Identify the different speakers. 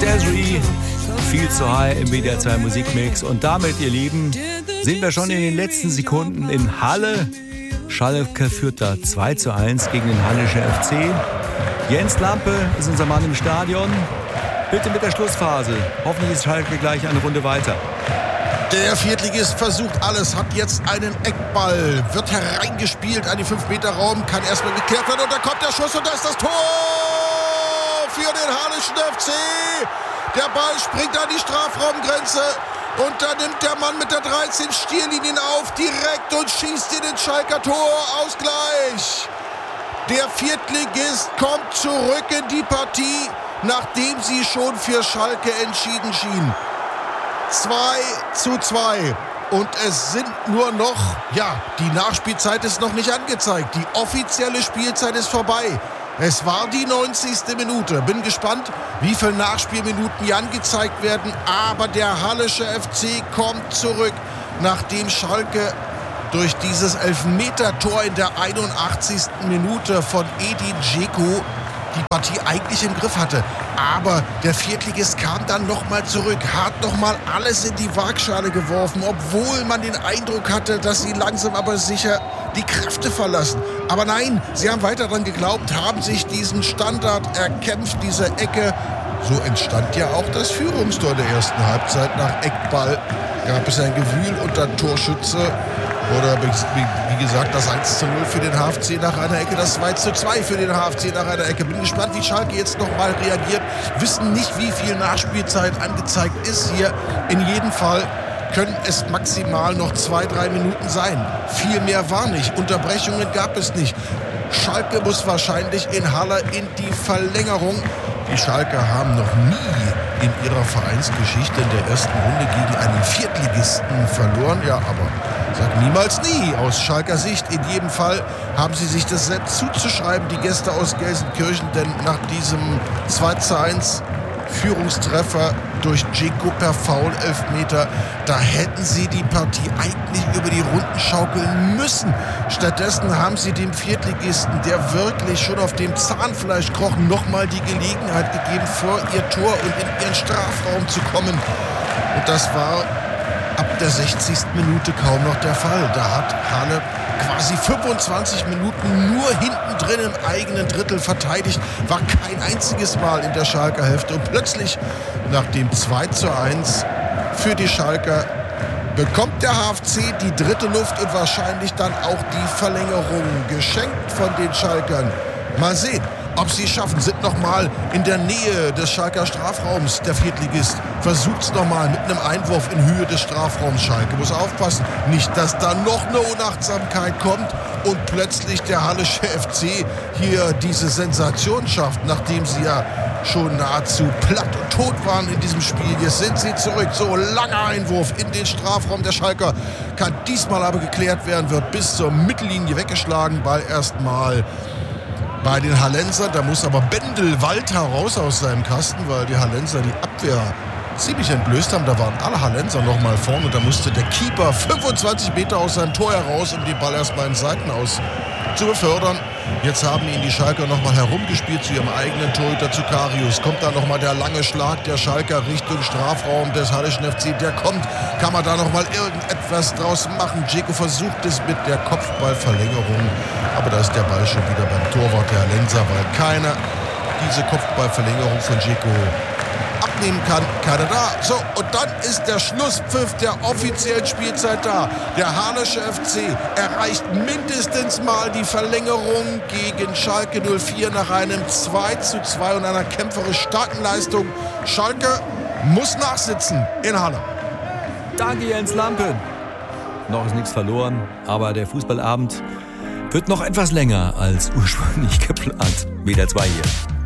Speaker 1: Desiree, viel zu high im WDR 2 Musikmix. Und damit, ihr Lieben, sind wir schon in den letzten Sekunden in Halle. Schalke führt da 2:1 gegen den Hallische FC. Jens Lampe ist unser Mann im Stadion. Bitte mit der Schlussphase. Hoffentlich ist Schalke gleich eine Runde weiter.
Speaker 2: Der Viertligist versucht alles, hat jetzt einen Eckball, wird hereingespielt an die 5-Meter-Raum, kann erstmal geklärt werden und da kommt der Schuss und da ist das Tor für den Hallischen FC. Der Ball springt an die Strafraumgrenze und da nimmt der Mann mit der 13 Stierlinien auf direkt und schießt in den Schalker Torausgleich. Der Viertligist kommt zurück in die Partie, nachdem sie schon für Schalke entschieden schien. 2:2 und es sind nur noch, die Nachspielzeit ist noch nicht angezeigt. Die offizielle Spielzeit ist vorbei. Es war die 90. Minute. Bin gespannt, wie viele Nachspielminuten hier angezeigt werden. Aber der Hallische FC kommt zurück, nachdem Schalke durch dieses Elfmetertor in der 81. Minute von Edin Dzeko die Partie eigentlich im Griff hatte. Aber der Viertligist kam dann nochmal zurück, hat nochmal alles in die Waagschale geworfen, obwohl man den Eindruck hatte, dass sie langsam aber sicher die Kräfte verlassen. Aber nein, sie haben weiter daran geglaubt, haben sich diesen Standard erkämpft, diese Ecke. So entstand ja auch das Führungstor der ersten Halbzeit. Nach Eckball gab es ein Gewühl und der Torschütze oder wie gesagt das 1:0 für den HFC nach einer Ecke, das 2:2 für den HFC nach einer Ecke. Bin gespannt, wie Schalke jetzt nochmal reagiert. Wissen nicht, wie viel Nachspielzeit angezeigt ist hier. In jedem Fall können es maximal noch 2-3 Minuten sein. Viel mehr war nicht. Unterbrechungen gab es nicht. Schalke muss wahrscheinlich in Halle in die Verlängerung. Die Schalker haben noch nie in ihrer Vereinsgeschichte in der ersten Runde gegen einen Viertligisten verloren. Ja, aber sag niemals nie aus Schalker Sicht. In jedem Fall haben sie sich das selbst zuzuschreiben, die Gäste aus Gelsenkirchen. Denn nach diesem 2:1 Führungstreffer durch Dzeko per Foul-Elfmeter, da hätten sie die Partie eigentlich über die Runden schaukeln müssen. Stattdessen haben sie dem Viertligisten, der wirklich schon auf dem Zahnfleisch kroch, nochmal die Gelegenheit gegeben, vor ihr Tor und in ihren Strafraum zu kommen. Und das war ab der 60. Minute kaum noch der Fall. Da hat Halle quasi 25 Minuten nur hinten drin im eigenen Drittel verteidigt, war kein einziges Mal in der Schalker Hälfte. Und plötzlich, nach dem 2:1 für die Schalker, bekommt der HFC die dritte Luft und wahrscheinlich dann auch die Verlängerung geschenkt von den Schalkern. Mal sehen, ob sie es schaffen. Sind nochmal in der Nähe des Schalker Strafraums. Der Viertligist versucht es nochmal mit einem Einwurf in Höhe des Strafraums. Schalke muss aufpassen, nicht, dass da noch eine Unachtsamkeit kommt und plötzlich der Hallische FC hier diese Sensation schafft, nachdem sie ja schon nahezu platt und tot waren in diesem Spiel. Jetzt sind sie zurück. So, langer Einwurf in den Strafraum der Schalker. Kann diesmal aber geklärt werden, wird bis zur Mittellinie weggeschlagen. Ball erstmal bei den Hallensern. Da muss aber Bendel Walter raus aus seinem Kasten, weil die Hallenser die Abwehr ziemlich entblößt haben. Da waren alle Hallenser noch mal vorne. Da musste der Keeper 25 Meter aus seinem Tor heraus, um den Ball erstmal in Seitenaus zu befördern. Jetzt haben ihn die Schalker noch mal herumgespielt zu ihrem eigenen Torhüter, zu Karius. Kommt da noch mal der lange Schlag der Schalker Richtung Strafraum des Hallischen FC. Der kommt. Kann man da noch mal irgendetwas draus machen? Dzeko versucht es mit der Kopfballverlängerung. Aber da ist der Ball schon wieder beim Torwart der Hallenser, weil keiner diese Kopfballverlängerung von Dzeko abnehmen kann. Keiner da. So, und dann ist der Schlusspfiff der offiziellen Spielzeit da. Der Hallische FC erreicht mindestens mal die Verlängerung gegen Schalke 04 nach einem 2:2 und einer kämpferisch starken Leistung. Schalke muss nachsitzen in Halle.
Speaker 1: Danke, Jens Lampe. Noch ist nichts verloren, aber der Fußballabend wird noch etwas länger als ursprünglich geplant. WDR 2 hier.